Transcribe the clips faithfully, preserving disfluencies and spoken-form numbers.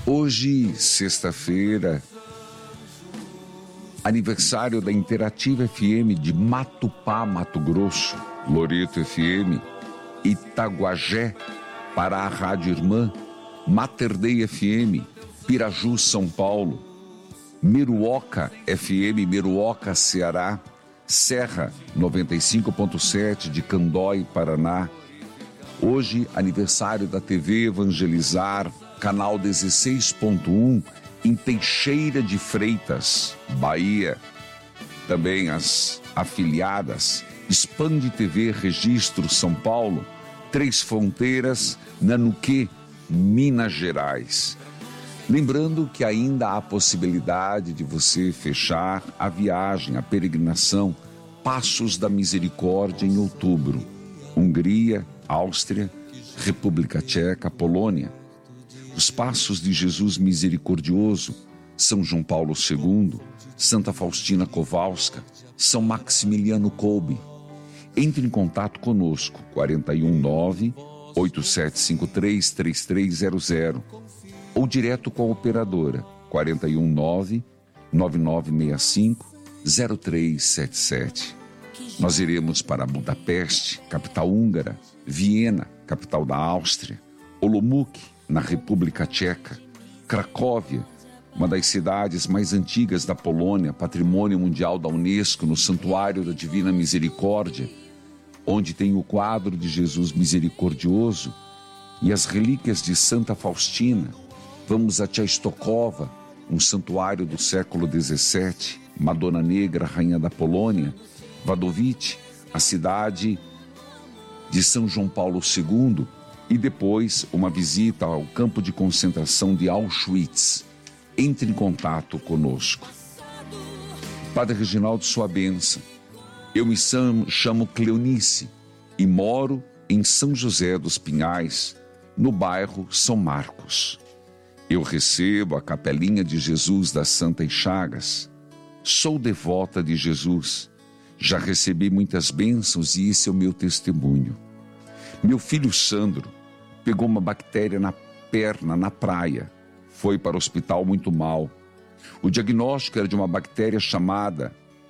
Hoje, sexta-feira, aniversário da Interativa F M de Matupá, Mato Grosso, Loreto F M, Itaguajé, para a Rádio Irmã, Mater Dei F M, Piraju, São Paulo, Miruoca F M, Miruoca, Ceará, Serra noventa e cinco ponto sete de Candói, Paraná. Hoje, aniversário da T V Evangelizar, canal dezesseis ponto um, em Teixeira de Freitas, Bahia. Também as afiliadas Expande T V Registro, São Paulo, Três Fronteiras, Nanuquê, Minas Gerais. Lembrando que ainda há possibilidade de você fechar a viagem, a peregrinação Passos da Misericórdia em outubro. Hungria, Áustria, República Tcheca, Polônia. Os Passos de Jesus Misericordioso, São João Paulo segundo, Santa Faustina Kowalska, São Maximiliano Kolbe. Entre em contato conosco, quatro um nove, oito sete cinco três, três três zero zero, ou direto com a operadora, quatro um nove, nove nove seis cinco, zero três sete sete. Nós iremos para Budapeste, capital húngara, Viena, capital da Áustria, Olomouc, na República Tcheca, Cracóvia, uma das cidades mais antigas da Polônia, patrimônio mundial da Unesco, no Santuário da Divina Misericórdia, onde tem o quadro de Jesus Misericordioso e as relíquias de Santa Faustina. Vamos a Częstochowa, um santuário do século dezessete, Madonna Negra, rainha da Polônia, Wadowice, a cidade de São João Paulo segundo, e depois uma visita ao campo de concentração de Auschwitz. Entre em contato conosco. Padre Reginaldo, sua bênção. Eu me chamo Cleonice e moro em São José dos Pinhais, no bairro São Marcos. Eu recebo a capelinha de Jesus das Santas Chagas. Sou devota de Jesus. Já recebi muitas bênçãos e esse é o meu testemunho. Meu filho Sandro pegou uma bactéria na perna, na praia. Foi para o hospital muito mal. O diagnóstico era de uma bactéria chamada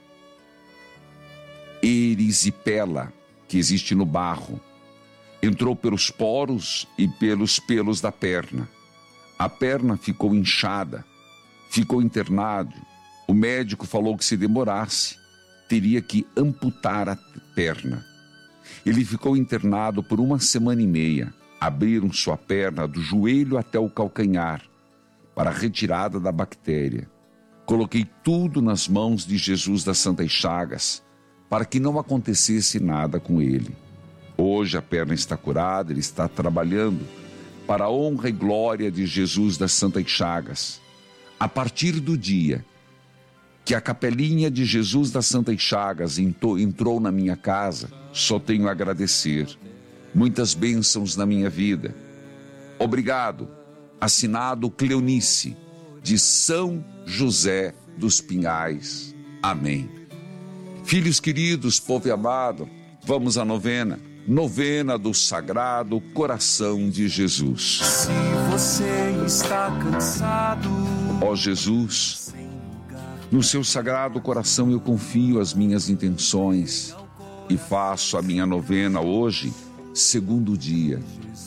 erisipela, que existe no barro. Entrou pelos poros e pelos pelos da perna. A perna ficou inchada, ficou internado. O médico falou que se demorasse, teria que amputar a perna. Ele ficou internado por uma semana e meia. Abriram sua perna do joelho até o calcanhar para a retirada da bactéria. Coloquei tudo nas mãos de Jesus das Santas Chagas para que não acontecesse nada com ele. Hoje a perna está curada, ele está trabalhando para a honra e glória de Jesus das Santas Chagas. A partir do dia que a capelinha de Jesus das Santas Chagas entrou na minha casa, só tenho a agradecer. Muitas bênçãos na minha vida. Obrigado. Assinado Cleonice, de São José dos Pinhais. Amém. Filhos queridos, povo amado, vamos à novena. Novena do Sagrado Coração de Jesus. Se você está cansado, ó Jesus, no seu Sagrado Coração eu confio as minhas intenções e faço a minha novena hoje, segundo dia.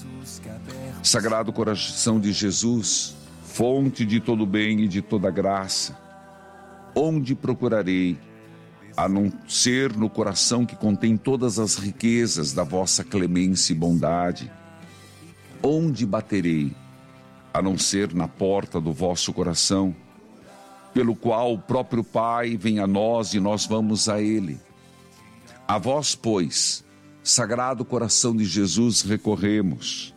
Sagrado Coração de Jesus, fonte de todo bem e de toda graça, onde procurarei, a não ser no coração que contém todas as riquezas da vossa clemência e bondade? Onde baterei, a não ser na porta do vosso coração, pelo qual o próprio Pai vem a nós e nós vamos a Ele? A vós, pois, Sagrado Coração de Jesus, recorremos.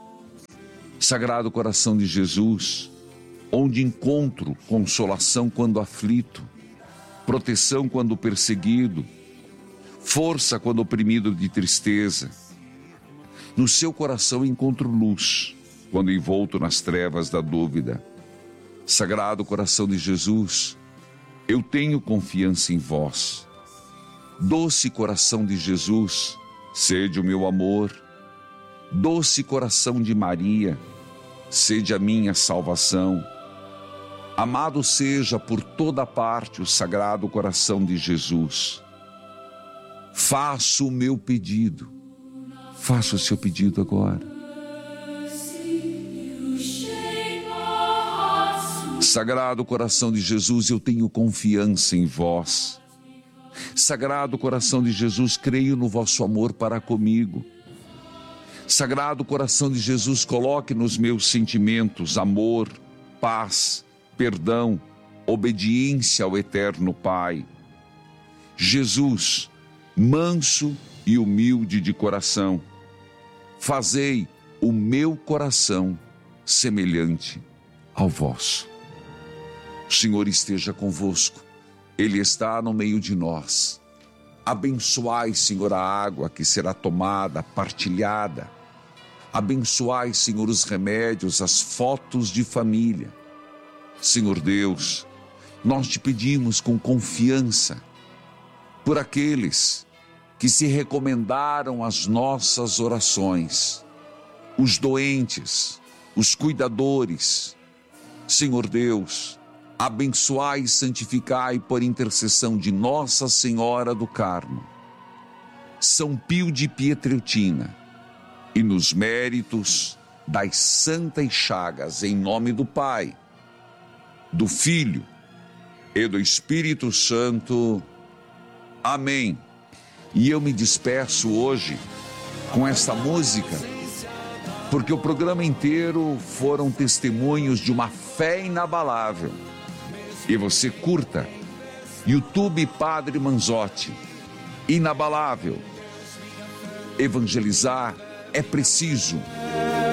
Sagrado Coração de Jesus, onde encontro consolação quando aflito, proteção quando perseguido, força quando oprimido de tristeza. No seu coração encontro luz, quando envolto nas trevas da dúvida. Sagrado Coração de Jesus, eu tenho confiança em vós. Doce Coração de Jesus, sede o meu amor. Doce Coração de Maria, sede a minha salvação. Amado seja por toda parte o Sagrado Coração de Jesus. Faço o meu pedido. Faça o seu pedido agora. Sagrado Coração de Jesus, eu tenho confiança em vós. Sagrado Coração de Jesus, creio no vosso amor para comigo. Sagrado Coração de Jesus, coloque nos meus sentimentos amor, paz, perdão, obediência ao Eterno Pai. Jesus, manso e humilde de coração, fazei o meu coração semelhante ao vosso. O Senhor esteja convosco, Ele está no meio de nós. Abençoai, Senhor, a água que será tomada, partilhada. Abençoai, Senhor, os remédios, as fotos de família. Senhor Deus, nós te pedimos com confiança por aqueles que se recomendaram às nossas orações, os doentes, os cuidadores. Senhor Deus, abençoai e santificai por intercessão de Nossa Senhora do Carmo, São Pio de Pietrelcina, e nos méritos das santas chagas, em nome do Pai, do Filho e do Espírito Santo. Amém. E eu me despeço hoje com esta música, porque o programa inteiro foram testemunhos de uma fé inabalável. E você curta, YouTube Padre Manzotti, inabalável. Evangelizar é preciso.